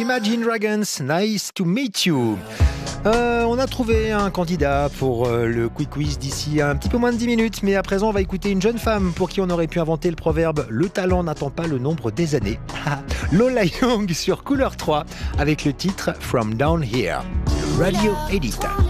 Imagine Dragons, nice to meet you. On a trouvé un candidat pour le Quick Quiz d'ici un petit peu moins de 10 minutes, mais à présent on va écouter une jeune femme pour qui on aurait pu inventer le proverbe « Le talent n'attend pas le nombre des années ». Lola Young sur Couleur 3 avec le titre « From Down Here ». Radio Edit.